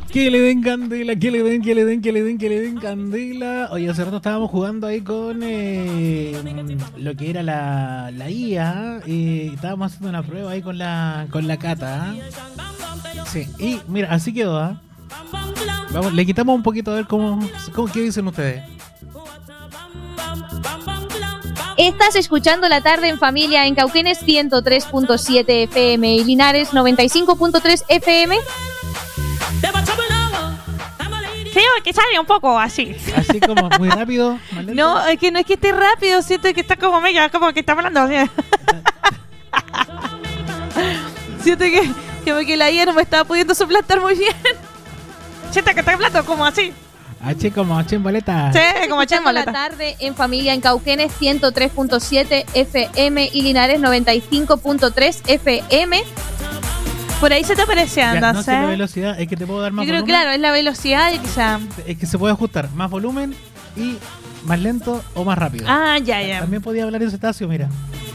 Que le den candela, que le den candela. Oye, hace rato estábamos jugando ahí con lo que era la IA. Estábamos haciendo una prueba ahí con la Cata. Sí, y mira, así quedó. Vamos, le quitamos un poquito a ver cómo qué dicen ustedes. Estás escuchando La Tarde en Familia en Cauquenes 103.7 FM y Linares 95.3 FM. Sí, que sale un poco así. Así como muy rápido. No, es que no es que esté rápido, siento que está como medio, como que está hablando. Siento que la IA no me estaba pudiendo suplantar muy bien. Siento que está hablando como así. H como H en boleta. Sí, como H en boleta. La Tarde en Familia en Cauquenes 103.7 FM y Linares 95.3 FM. Por ahí se te aparece, anda. No sé la velocidad, es que te puedo dar más volumen. Yo creo, claro, es la velocidad y quizá. Es que se puede ajustar más volumen y más lento o más rápido. Ah, ya. También podía hablar en cetáceo, mira.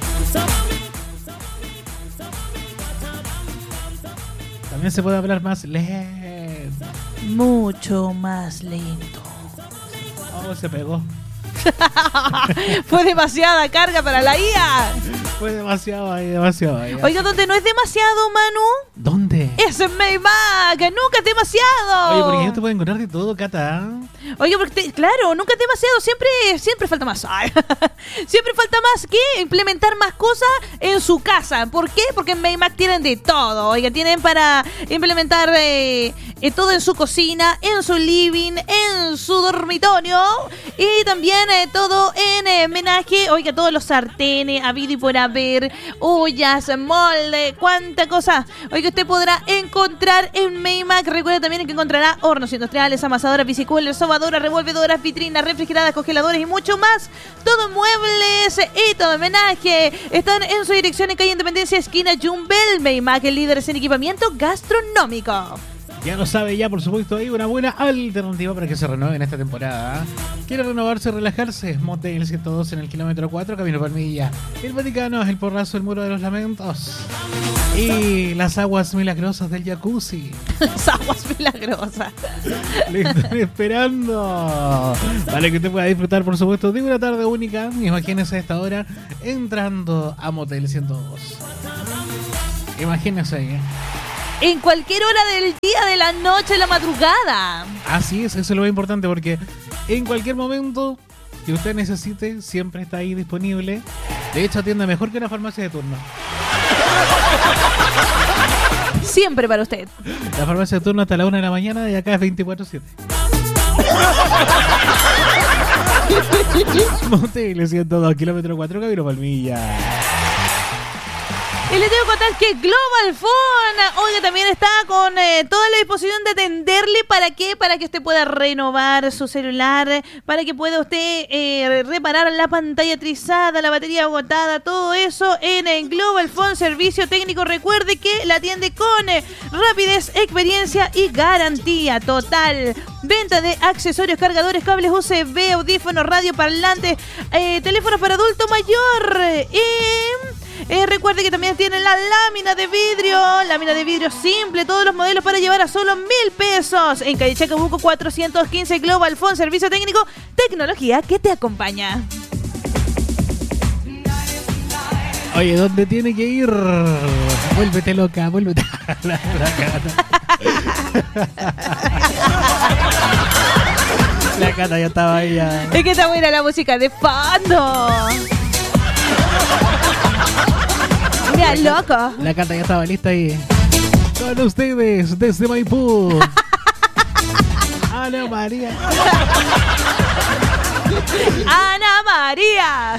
También se puede hablar más lento. Mucho más lento. Oh, se pegó. Fue demasiada carga para la IA. Fue demasiado ahí. Oiga, ¿dónde no es demasiado, Manu? ¿Dónde? Es en Maymac, nunca es demasiado. Oye, porque yo te puedo encontrar de todo, Cata. Oye, porque claro, nunca es demasiado, siempre falta más. Siempre falta más que implementar más cosas en su casa. ¿Por qué? Porque en Maymac tienen de todo. Oiga, tienen para implementar todo en su cocina, en su living, en su dormitorio y también todo en menaje. Oiga, todos los sartenes, habido y por haber, ollas, molde, cuánta cosa. Oiga, usted podrá encontrar en Maymac. Recuerda también que encontrará hornos industriales, amasadoras, bicicuelas, sobadoras, revolvedoras, vitrinas, refrigeradas, congeladoras y mucho más. Todo en muebles y todo en menaje. Están en su dirección en calle Independencia, esquina Jumbel. Maymac, el líder en equipamiento gastronómico. Ya lo sabe, ya por supuesto hay una buena alternativa para que se renueve en esta temporada. ¿Quiere renovarse, relajarse? Motel 102 en el kilómetro 4, Camino Palmilla. El Vaticano, el Porrazo, el Muro de los Lamentos. Y las aguas milagrosas del jacuzzi. Las aguas milagrosas. Le están esperando. Para que usted pueda disfrutar, por supuesto, de una tarde única. Imagínese a esta hora entrando a Motel 102. Imagínese, en cualquier hora del día, de la noche, de la madrugada. Así es, eso es lo más importante, porque en cualquier momento que usted necesite, siempre está ahí disponible. De hecho, atiende mejor que una farmacia de turno. Siempre para usted. La farmacia de turno hasta la 1 de la mañana y acá es 24/7. Motel 102, kilómetro 4, Camino Palmilla. Y les debo contar que Global Phone, oiga, también está con toda la disposición de atenderle. ¿Para qué? Para que usted pueda renovar su celular, para que pueda usted reparar la pantalla trizada, la batería agotada, todo eso en Global Phone Servicio Técnico. Recuerde que la atiende con rapidez, experiencia y garantía total. Venta de accesorios, cargadores, cables USB, audífonos, radio, parlantes, teléfonos para adulto mayor recuerde que también tienen la lámina de vidrio simple, todos los modelos para llevar a solo 1,000 pesos. En calle Chacabuco 415, Global Phone, servicio técnico, tecnología que te acompaña. Oye, ¿dónde tiene que ir? Vuélvete loca, vuélvete. La Cata ya estaba ahí ya. Es que está buena la música de fondo. Mira, loco. La Cata ya estaba lista ahí. Con ustedes, desde Maipú. Ana María. Ana María.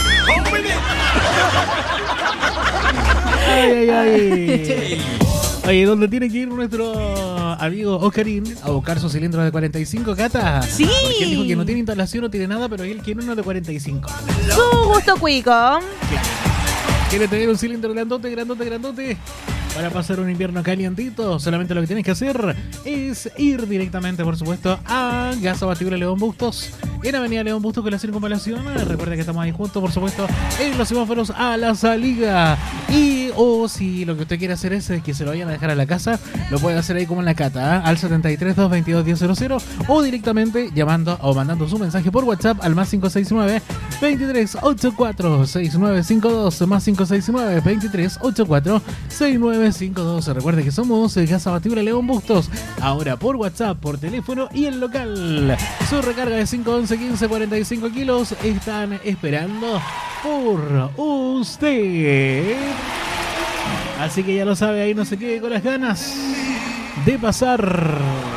Ay. Oye, ¿dónde tiene que ir nuestro amigo Oscarín a buscar su cilindro de 45, Cata? Sí. Porque él dijo que no tiene instalación, no tiene nada, pero él quiere uno de 45. Su gusto cuico. Claro. ¿Quiere tener un cilindro grandote? Para pasar un invierno calientito, solamente lo que tienes que hacer es ir directamente, por supuesto, a Gas Abastidora León Bustos, en Avenida León Bustos con la circunvalación. Recuerda que estamos ahí juntos, por supuesto, en los semáforos a la salida. Y o si lo que usted quiere hacer es que se lo vayan a dejar a la casa, lo puede hacer ahí como en la cata, al 73 222 1000 o directamente llamando o mandando su mensaje por WhatsApp al más 569 2384 6952 más 569 2384 6952. Recuerde que somos Gas Abatible León Bustos, ahora por WhatsApp, por teléfono y en local. Su recarga de 511 15 45 kilos están esperando por usted. Así que ya lo sabe, ahí no se quede con las ganas de pasar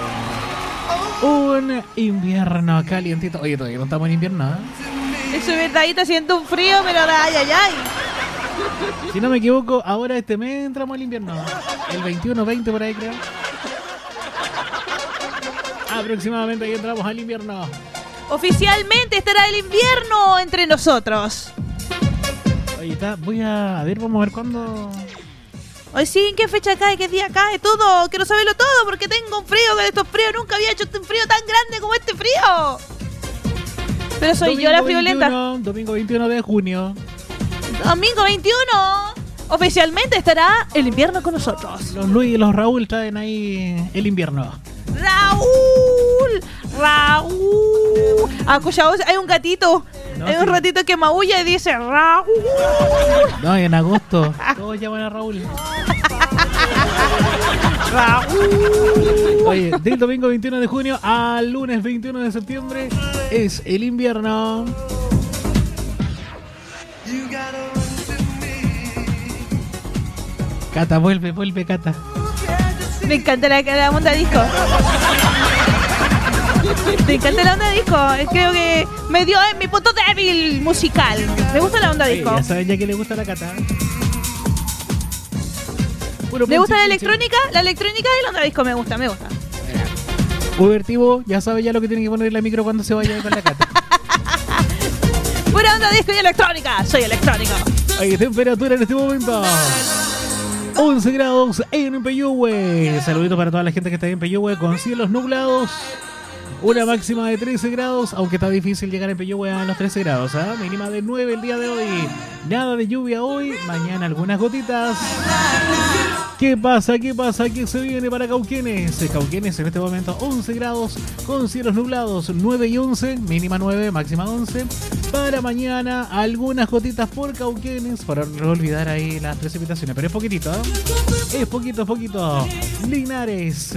un invierno calientito. Oye, todavía no estamos en invierno, ¿eh? Eso es verdad, está haciendo un frío, pero ay, ay, ay. Si no me equivoco, ahora este mes entramos al invierno. El 21-20 por ahí, creo. Aproximadamente ahí entramos al invierno. Oficialmente estará el invierno entre nosotros. Oye, vamos a ver cuándo. Hoy sí, ¿en qué fecha cae? ¿Qué día cae? Todo. Quiero saberlo todo porque tengo un frío de estos fríos. Nunca había hecho un frío tan grande como este frío. Pero soy yo la friolenta. Domingo 21 de junio. Domingo 21. Oficialmente estará el invierno con nosotros. Los Luis y los Raúl traen ahí el invierno. Raúl. Escuchado, hay un gatito. No, hay un ratito que maulla y dice Raúl. No, en agosto todos llaman a Raúl. Raúl. Oye, del domingo 21 de junio al lunes 21 de septiembre es el invierno. Cata, vuelve, Cata. Me encanta la onda disco. Me encanta la onda disco. Creo que me dio en mi punto débil musical. Me gusta la onda disco. Ya saben ya que le gusta la Cata. Me gusta la electrónica y la onda disco me gusta. Ubertivo, ya sabe ya lo que tiene que poner en la micro cuando se vaya con la Cata. Pura onda disco y electrónica. Soy electrónico. Hay temperatura en este momento 11 grados en Peyúgue. Saluditos para toda la gente que está en Peyúgue con cielos nublados. Una máxima de 13 grados, aunque está difícil llegar en Peyúgue a los 13 grados, ¿eh? Mínima de 9 el día de hoy. Nada de lluvia hoy, mañana algunas gotitas. ¿Qué pasa? ¿Qué se viene para Cauquenes? Cauquenes en este momento 11 grados con cielos nublados, 9 y 11, mínima 9, máxima 11. Para mañana algunas gotitas por Cauquenes, para no olvidar ahí las precipitaciones, pero es poquitito, ¿eh? Es poquito. Linares.